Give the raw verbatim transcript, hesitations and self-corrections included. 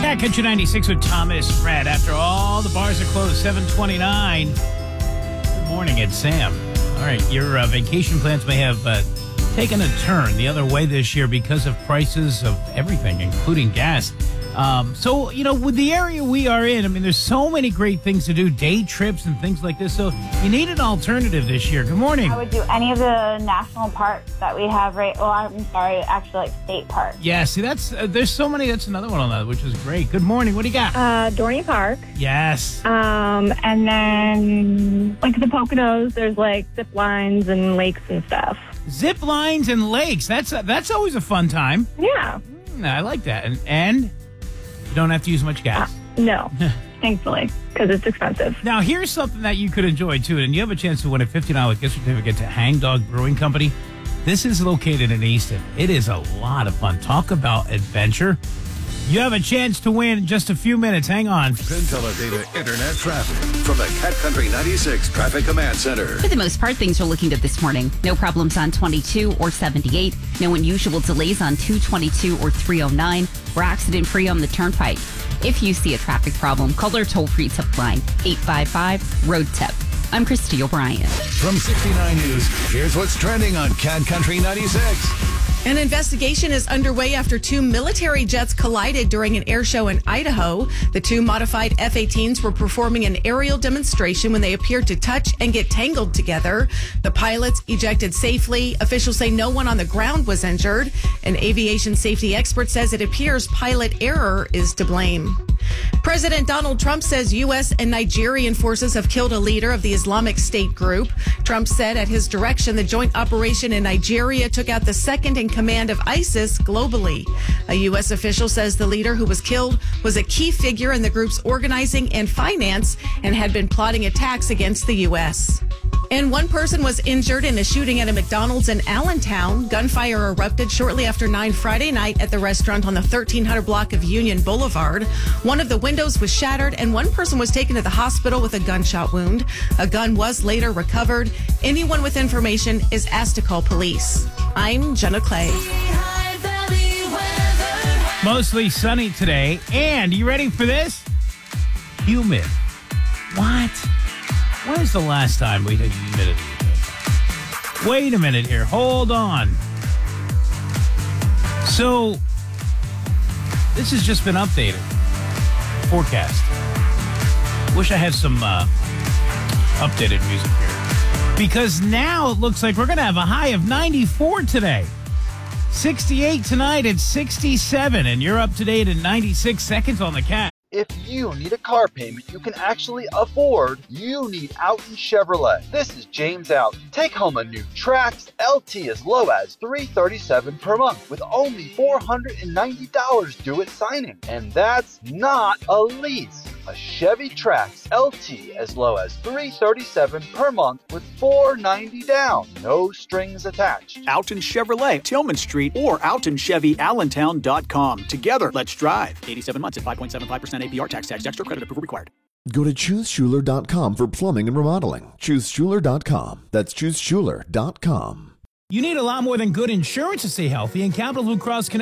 Cat Country ninety-six with Thomas Red. After all the bars are closed, seven twenty-nine. Good morning, it's Sam. All right, your uh, vacation plans may have uh, taken a turn the other way this year because of prices of everything, including gas. Um, so, you know, with the area we are in, I mean, there's so many great things to do, day trips and things like this. So you need an alternative this year. Good morning. I would do any of the national parks that we have right. Well, I'm sorry, actually, like state parks. Yeah, see, that's uh, there's so many. That's another one on that, which is great. Good morning. What do you got? Uh, Dorney Park. Yes. Um, and then like the Poconos, there's like zip lines and lakes and stuff. Zip lines and lakes. That's uh, that's always a fun time. Yeah. Mm, I like that. And and you don't have to use much gas. Uh, no, thankfully, because it's expensive. Now, here's something that you could enjoy, too, and you have a chance to win a fifty dollars gift certificate to Hang Dog Brewing Company. This is located in Easton. It is a lot of fun. Talk about adventure. You have a chance to win in just a few minutes. Hang on. Penn Teledata Internet traffic from the Cat Country ninety-six Traffic Command Center. For the most part, things are looking good this morning. No problems on twenty-two or seventy-eight. No unusual delays on two twenty-two or three oh nine. We're accident-free on the Turnpike. If you see a traffic problem, call our toll-free tip line, eight five five, road tip. I'm Christy O'Brien. From sixty-nine News, here's what's trending on Cat Country ninety-six. An investigation is underway after two military jets collided during an air show in Idaho. The two modified F eighteens were performing an aerial demonstration when they appeared to touch and get tangled together. The pilots ejected safely. Officials say no one on the ground was injured. An aviation safety expert says it appears pilot error is to blame. President Donald Trump says U S and Nigerian forces have killed a leader of the Islamic State group. Trump said at his direction, the joint operation in Nigeria took out the second in command of ISIS globally. A U S official says the leader who was killed was a key figure in the group's organizing and finance and had been plotting attacks against the U S. And one person was injured in a shooting at a McDonald's in Allentown. Gunfire erupted shortly after nine Friday night at the restaurant on the thirteen hundred block of Union Boulevard. One of the windows was shattered and one person was taken to the hospital with a gunshot wound. A gun was later recovered. Anyone with information is asked to call police. I'm Jenna Clay. Mostly sunny today. And you ready for this? Humid. What? When is the last time we had humidity? Wait a minute here. Hold on. So, this has just been updated. Forecast. Wish I had some uh, updated music here. Because now it looks like we're going to have a high of ninety-four today. sixty-eight tonight at sixty-seven. And you're up to date in ninety-six seconds on the Cat. If you need a car payment you can actually afford, you need Alton Chevrolet. This is James Alton. Take home a new Trax L T as low as three hundred thirty-seven dollars per month with only four hundred ninety dollars due at signing. And that's not a lease. A Chevy Trax L T as low as three hundred thirty-seven dollars per month with four hundred ninety dollars down. No strings attached. Alton Chevrolet, Tillman Street, or alton chevy allentown dot com. Together, let's drive. eighty-seven months at five point seven five percent A P R tax tax extra credit approval required. Go to choose schuler dot com for plumbing and remodeling. choose schuler dot com. That's choose schuler dot com. You need a lot more than good insurance to stay healthy, and Capital Blue Cross Connect